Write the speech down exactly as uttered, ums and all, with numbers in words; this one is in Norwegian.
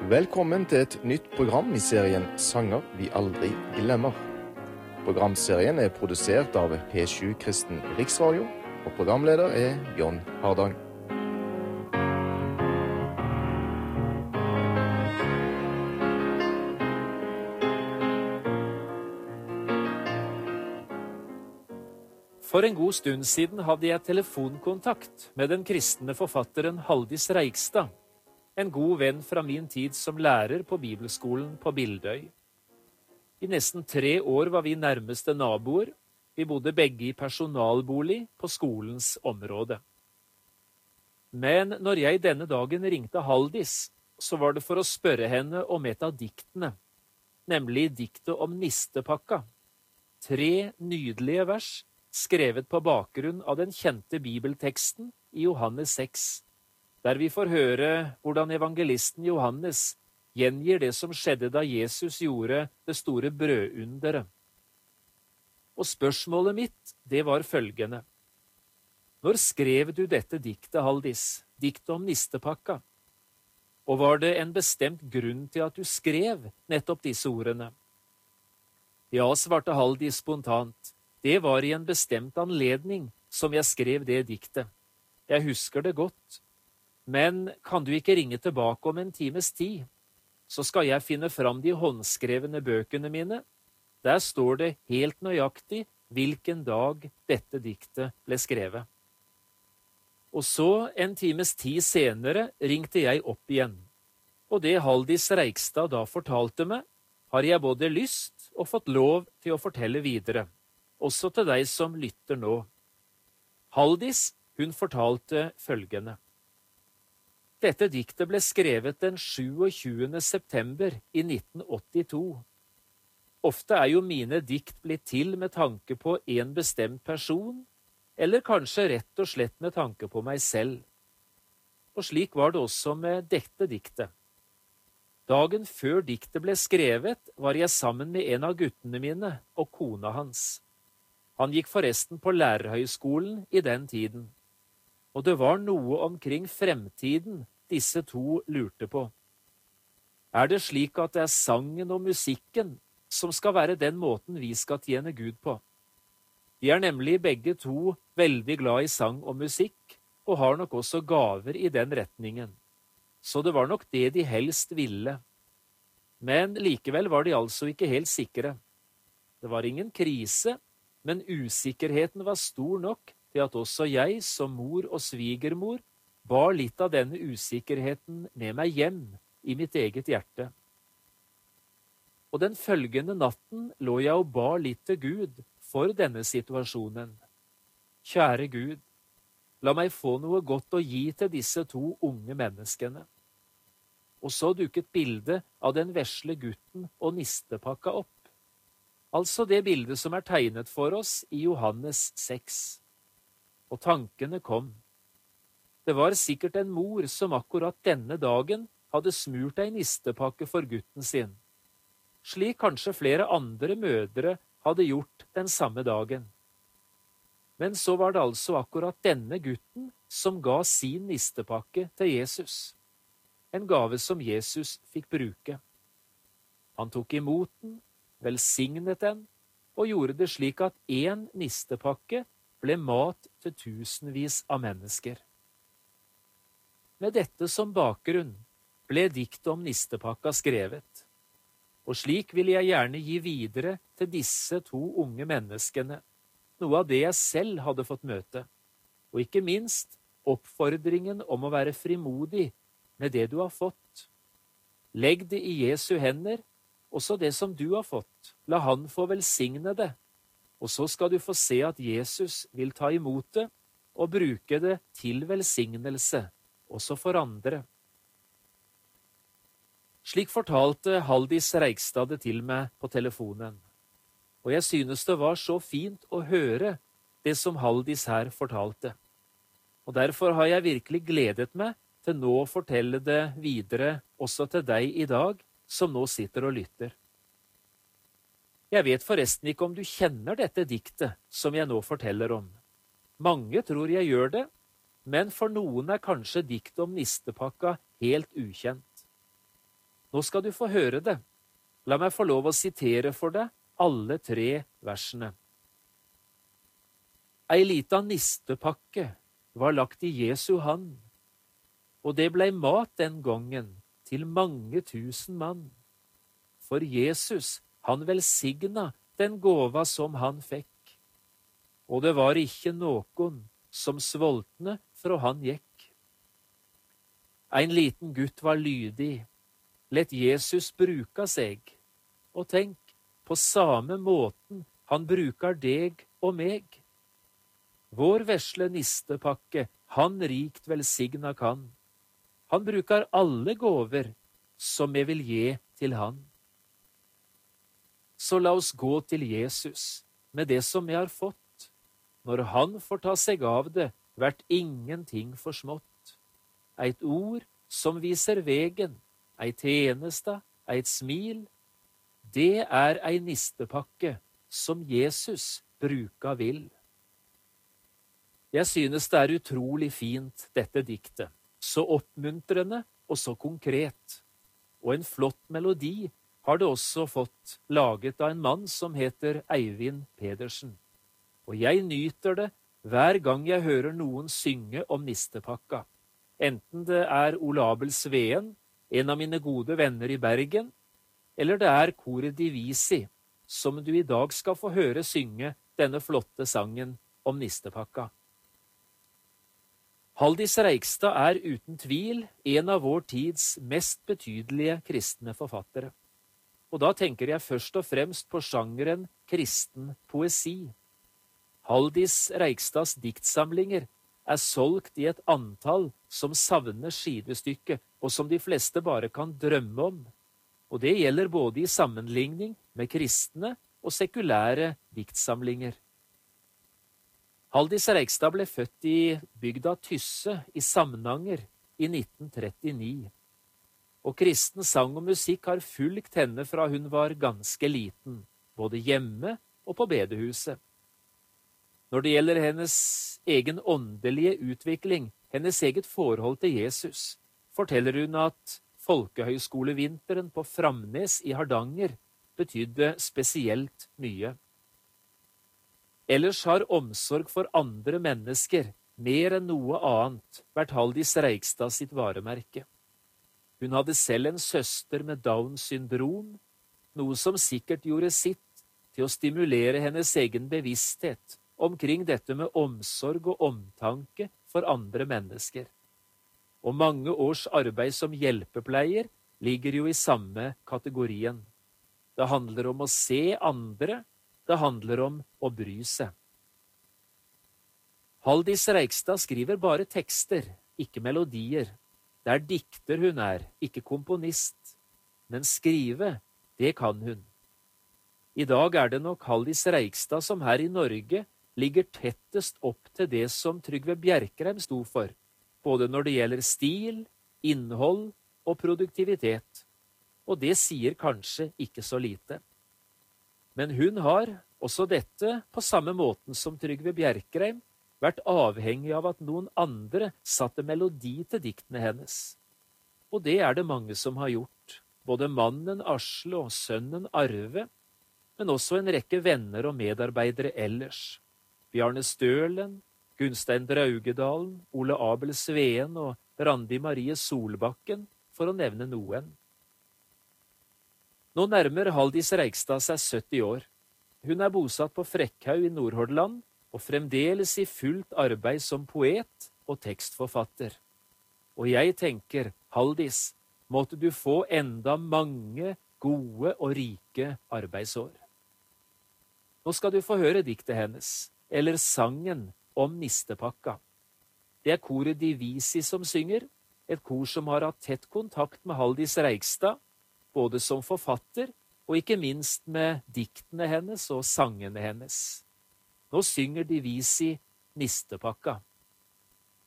Velkommen til et nytt program i serien Sanger vi aldri glemmer. Programserien er produsert av P sju Kristen Riksradio, og programleder er John Hardang. For en god stund siden hadde jeg telefonkontakt med den kristne forfatteren Haldis Reigstad, en god venn fra min tid som lærer på bibelskolen på Bildøy. I nesten tre år var vi nærmeste naboer. Vi bodde begge i personalbolig på skolens område. Men når jeg denne dagen ringte Haldis, så var det for å spørre henne om et av diktene, nemlig diktet om nistepakka. Tre nydelige vers, skrevet på bakgrunn av den kjente bibelteksten i Johannes seks, der vi får høre hvordan evangelisten Johannes gjengir det som skjedde da Jesus gjorde det store brødunderet. Og spørsmålet mitt, det var følgende. Når skrev du dette diktet, Haldis, diktet om nistepakka? Og var det en bestemt grunn til at du skrev nettopp disse ordene? Ja, svarte Haldis spontant. Det var i en bestemt anledning som jeg skrev det diktet. Jeg husker det godt. Men kan du ikke ringe tilbake om en times tid? Så skal jeg finne fram de håndskrevne bøkene mine. Der står det helt nøyaktig hvilken dag dette diktet ble skrevet. Og så, en times tid senere, ringte jeg opp igjen. Og det Haldis Reigstad da fortalte meg, har jeg både lyst og fått lov til å fortelle videre. Også til deg som lytter nå. Haldis, hun fortalte følgende. Dette diktet ble skrevet den tjuesyvende september i nitten åttito. Ofte er jo mine dikt blitt til med tanke på en bestemt person, eller kanskje rett og slett med tanke på meg selv. Og slik var det også med dette diktet. Dagen før diktet ble skrevet, var jeg sammen med en av guttene mine og kona hans. Han gikk forresten på lærerhøyskolen i den tiden. Og det var noe omkring fremtiden disse to lurte på. Er det slik at det er sangen og musikken som skal være den måten vi skal tjene Gud på? De er nemlig begge to veldig glad i sang og musikk, og har nok også gaver i den retningen. Så det var nok det de helst ville. Men likevel var de altså ikke helt sikre. Det var ingen krise, men usikkerheten var stor nok til at også jeg, som mor og svigermor, bar litt av denne usikkerheten med meg hjem i mitt eget hjerte. Og den følgende natten lå jeg og bar litt til Gud for denne situasjonen. Kjære Gud, la meg få noe godt å gi til disse to unge menneskene. Og så dukket bildet av den vesle gutten og nistepakka opp. Altså det bildet som er tegnet for oss i Johannes seks. Og tankene kom. Det var sikkert en mor som akkurat denne dagen hadde smurt ei nistepakke for gutten sin, slik kanskje flere andre mødre hadde gjort den samme dagen. Men så var det altså akkurat denne gutten som ga sin nistepakke til Jesus, en gave som Jesus fikk bruke. Han tok imot den, velsignet den, og gjorde det slik at én nistepakke ble mat til tusenvis av mennesker. Med dette som bakgrunn ble diktet om nistepakka skrevet, og slik vil jeg gjerne gi videre til disse to unge menneskene noe av det jeg selv hadde fått møte, og ikke minst oppfordringen om å være frimodig med det du har fått. Legg det i Jesu hender, også det som du har fått, la han få velsigne det, og så skal du få se at Jesus vil ta imot det og bruke det til velsignelse, også for andre. Slik fortalte Haldis Reigstad det til meg på telefonen, og jeg synes det var så fint å høre det som Haldis her fortalte. Og derfor har jeg virkelig gledet meg til nå å fortelle det videre også til deg i dag, som nå sitter og lytter. Jeg vet forresten ikke om du kjenner dette diktet som jeg nå forteller om. Mange tror jeg gjør det, men for noen er kanskje diktet om nistepakka helt ukjent. Nå skal du få høre det. La meg få lov å sitere for deg alle tre versene. Ei lita nistepakke var lagt i Jesu hand, og det blei mat den gangen til mange tusen mann. For Jesus, han velsigna den gåva som han fikk, og det var ikkje nokon som svoltne fra han gikk. Ein liten gutt var lydig, lett Jesus bruka seg, og tenk, på samme måten han brukar deg og meg. Vår vesle nistepakke, han rikt velsigna kan. Han brukar alle gåver som vi vil gi til han. Så la oss gå til Jesus med det som vi har fått. Når han får ta seg av det, vert ingenting for smått. Eit ord som viser vegen, ei tjenesta, eit smil, det er ei nistepakke som Jesus bruka vil. Jeg synes det er utrolig fint, dette diktet. Så oppmuntrende og så konkret. Og en flott melodi har det også fått, laget av en mann som heter Eivind Pedersen. Og jeg nyter det hver gang jeg hører noen synge om nistepakka. Enten det er Ole Abel Sveen, en av mine gode venner i Bergen, eller det er Koret Divisi, som du i dag skal få høre synge denne flotte sangen om nistepakka. Haldis Reigstad er uten tvil en av vår tids mest betydelige kristne forfattere. Og da tenker jeg først og fremst på sjangeren kristen poesi. Haldis Reigstads diktsamlinger er solgt i et antall som savner skivestykke, og som de fleste bare kan drømme om. Og det gjelder både i sammenligning med kristne og sekulære diktsamlinger. Haldis Reigstad ble født i bygda Tysse i Samnanger i nitten trettini. Og kristen sang og musikk har fulgt henne fra hun var ganske liten, både hjemme og på bedehuset. Når det gjelder hennes egen åndelige utvikling, hennes eget forhold til Jesus, forteller hun at folkehøyskolevinteren på Framnes i Hardanger betydde spesielt mye. Ellers har omsorg for andre mennesker, mer enn noe annet, vært Haldis Reigstad sitt varemerke. Hun hadde selv en søster med Downs syndrom, noe som sikkert gjorde sitt til å stimulere hennes egen bevissthet omkring dette med omsorg og omtanke for andre mennesker. Og mange års arbeid som hjelpepleier ligger jo i samme kategorien. Det handler om å se andre, det handler om å bry seg. Haldis Reigstad skriver bare tekster, ikke melodier. Det er dikter hun er, ikke komponist. Men skrive, det kan hun. I dag er det nok Haldis Reigstad som her i Norge ligger tettest opp til det som Trygve Bjerkreim sto for, både når det gjelder stil, innhold og produktivitet. Og det sier kanskje ikke så lite. Men hun har, også dette på samme måten som Trygve Bjerkreim, vært avhengig av at noen andre satte melodi til diktene hennes. Og det er det mange som har gjort, både mannen Asle og sønnen Arve, men også en rekke venner og medarbeidere ellers. Bjarne Stølen, Gunstein Draugedalen, Ole Abel Sveen og Randi Marie Solbakken, for å nevne noen. Nå nærmer Haldis Reigstad seg sytti år. Hun er bosatt på Frekkhaug i Nordhordland, og fremdeles i fullt arbeid som poet og tekstforfatter. Og jeg tenker, Haldis, måtte du få enda mange gode og rike arbeidsår. Nå skal du få høre diktet hennes, eller sangen om nistepakka. Det er Koret Divisi som synger, et kor som har hatt tett kontakt med Haldis Reigstad, både som forfatter og ikke minst med diktene hennes og sangene hennes. Nå synger Divisi nistepakka.